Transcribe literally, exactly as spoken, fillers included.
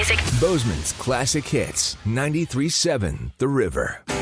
music. Bozeman's classic hits, ninety-three point seven The River.